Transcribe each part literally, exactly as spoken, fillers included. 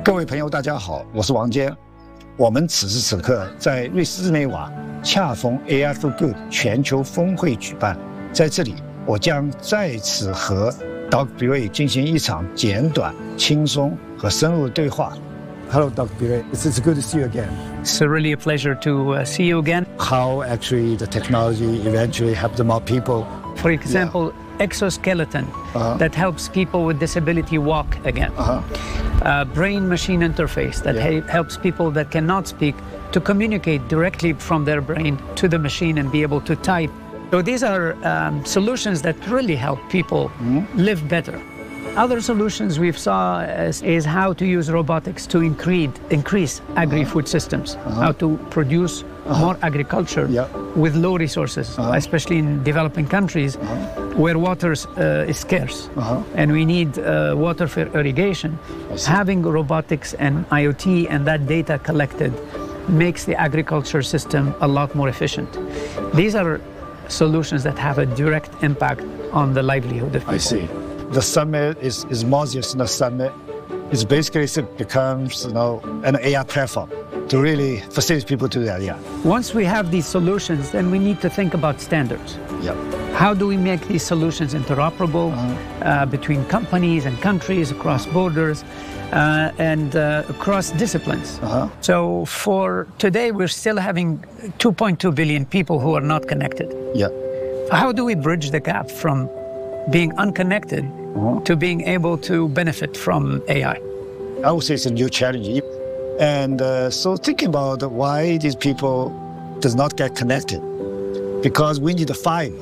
各位朋友，大家好，我是王坚。我们此时此刻在瑞士日内瓦，恰逢 A I for Good 全球峰会举办，在这里，我将再次和 Doctor Biray 进行一场简短、轻松和深入的对话。Hello, Doctor Biray. It's good to see you again. It's really a pleasure to uh, see you again. How actually the technology eventually helped more people. For example, yeah. exoskeleton uh-huh. that helps people with disability walk again. Uh-huh. Uh, brain-machine interface that yeah. ha- helps people that cannot speak to communicate directly from their brain to the machine and be able to type. So these are um, solutions that really help people mm-hmm. live better. Other solutions we've saw is, is how to use robotics to increase, increase agri-food uh-huh. systems, uh-huh. how to produce uh-huh. more agriculture yeah. with low resources, uh-huh. especially in developing countries uh-huh. where water uh, is scarce uh-huh. and we need uh, water for irrigation. Having robotics and I O T and that data collected makes the agriculture system a lot more efficient. These are solutions that have a direct impact on the livelihood of people. I see. The summit is, is more than a summit. It's basically it becomes, you know, an A I platform to really facilitate people to do that, yeah. Once we have these solutions, then we need to think about standards. Yeah. How do we make these solutions interoperable uh-huh. uh, between companies and countries, across borders, uh, and uh, across disciplines? Uh-huh. So for today, we're still having two point two billion people who are not connected. Yeah. How do we bridge the gap from being unconnected uh-huh. to being able to benefit from A I? I would say it's a new challenge. And uh, so thinking about why these people does not get connected, because we need a fiber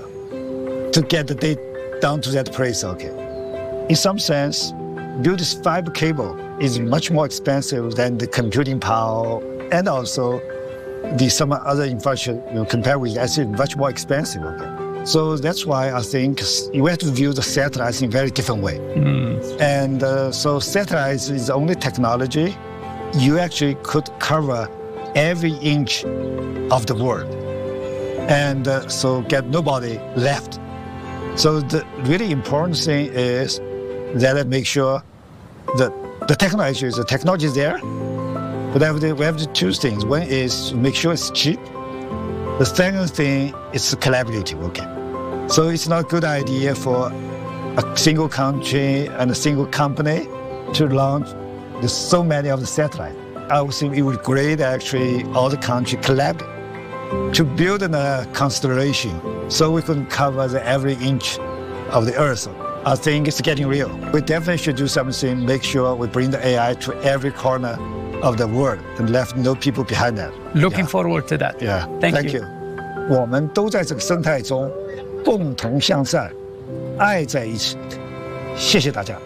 to get the data down to that place, okay. In some sense, build this fiber cable is much more expensive than the computing power and also the some other infrastructure, you know, compared with that's much more expensive, okay. So that's why I think you have to view the satellites in a very different way. Mm. And uh, so satellites is the only technology you actually could cover every inch of the world. And uh, so get nobody left. So the really important thing is that I make sure that the technology is the technology is there, but I have to, we have to choose things. One is to make sure it's cheap. The second thing is collaborative, okay. So it's not a good idea for a single country and a single company to launch there's so many of the satellites. I would think it would be great actually all the countries collaborate to build a constellation so we can cover the every inch of the Earth. I think it's getting real. We definitely should do something, make sure we bring the A I to every corner of the world and left no people behind that. Looking yeah. forward to that. Yeah. Thank, Thank you. you. 我们都在这个生态中共同向善，爱在一起。谢谢大家。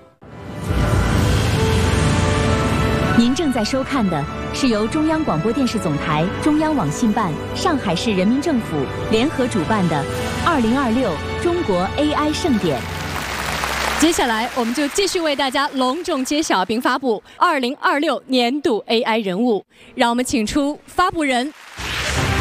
您正在收看的是由中央广播电视总台、中央网信办、上海市人民政府联合主办的二零二六中国 A I 盛典。 接下来，我们就继续为大家隆重揭晓并发布二零二六年度 A I 人物。让我们请出发布人